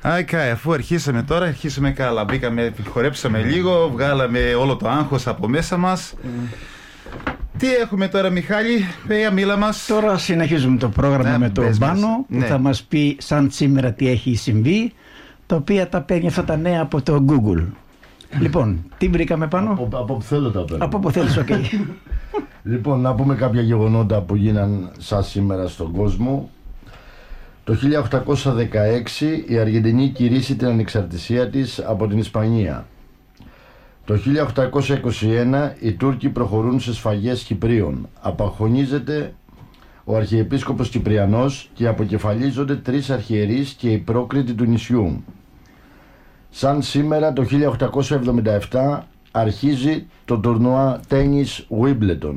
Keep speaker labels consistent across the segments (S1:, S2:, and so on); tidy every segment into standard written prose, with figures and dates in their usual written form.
S1: Αφού αρχίσαμε καλά. Μπήκαμε, χορέψαμε λίγο, βγάλαμε όλο το άγχος από μέσα μας. Τι έχουμε τώρα, Μιχάλη, για μίλα μας.
S2: Τώρα συνεχίζουμε το πρόγραμμα με τον Πάνο, που θα μας πει σαν σήμερα τι έχει συμβεί, τα οποία τα παίρνει αυτά τα νέα από το Google. Λοιπόν, τι βρήκαμε πάνω?
S3: Από όπου θέλω τα παίρνω.
S2: Από όπου θέλεις, οκ.
S3: Λοιπόν, να πούμε κάποια γεγονότα που γίναν σαν σήμερα στον κόσμο. Το 1816 η Αργεντινή κηρύσσει την ανεξαρτησία της από την Ισπανία. Το 1821 οι Τούρκοι προχωρούν σε σφαγές Κυπρίων. Απαγχωνίζεται ο Αρχιεπίσκοπος Κυπριανός και αποκεφαλίζονται 3 αρχιερείς και οι πρόκριτοι του νησιού. Σαν σήμερα το 1877 αρχίζει το τουρνουά τένις Wimbledon.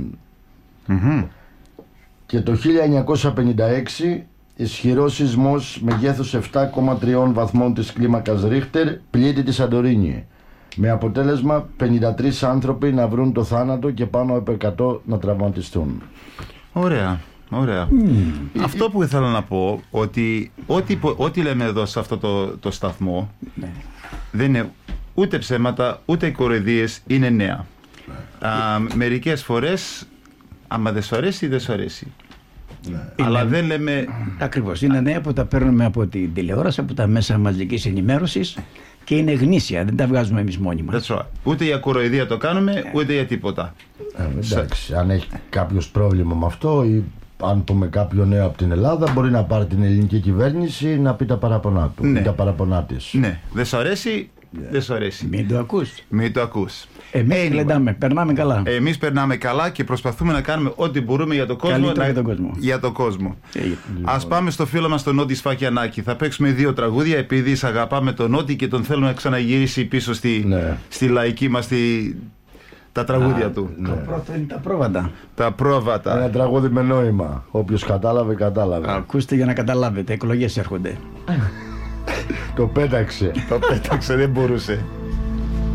S3: Και το 1956 ισχυρός σεισμός μεγέθους 7,3 βαθμών της κλίμακας Ρίχτερ πλήττει τη Σαντορίνη, με αποτέλεσμα 53 άνθρωποι να βρουν το θάνατο και πάνω από 100 να τραυματιστούν.
S1: Ωραία. Αυτό που ήθελα να πω, ότι ό,τι λέμε εδώ σε αυτό το σταθμό δεν είναι ούτε ψέματα ούτε κοροϊδίες, είναι νέα. Μερικές φορές άμα δεν σου αρέσει, δεν σου αρέσει. Αλλά δεν λέμε.
S2: Ακριβώς, είναι νέα που τα παίρνουμε από την τηλεόραση, από τα μέσα μαζικής ενημέρωσης και είναι γνήσια, δεν τα βγάζουμε εμείς μόνοι μας.
S1: Ούτε για κοροϊδία το κάνουμε, ούτε για τίποτα.
S3: Εντάξει, αν έχει κάποιος πρόβλημα με αυτό ή αν πούμε κάποιο νέο από την Ελλάδα, μπορεί να πάρει την ελληνική κυβέρνηση να πει τα παραπονά του ή τα παραπονά της.
S1: Ναι, δεν σου αρέσει, δεν σου αρέσει.
S2: Μην το ακούς. Εμείς
S1: γλεντάμε,
S2: περνάμε καλά.
S1: Εμείς περνάμε καλά και προσπαθούμε να κάνουμε ό,τι μπορούμε για τον κόσμο. Για τον κόσμο. Ας πάμε στο φίλο μας τον Νότι Σφακιανάκη. Θα παίξουμε 2 τραγούδια επειδή σ' αγαπάμε τον Νότι και τον θέλουμε να ξαναγυρίσει πίσω στη λαϊκή μας τα τραγούδια του.
S2: Το πρώτο είναι τα πρόβατα.
S1: Τα πρόβατα.
S3: Ένα τραγούδι με νόημα. Όποιος κατάλαβε, κατάλαβε.
S2: Ακούστε για να καταλάβετε, εκλογές έρχονται.
S3: Το πέταξε.
S1: Δεν μπορούσε.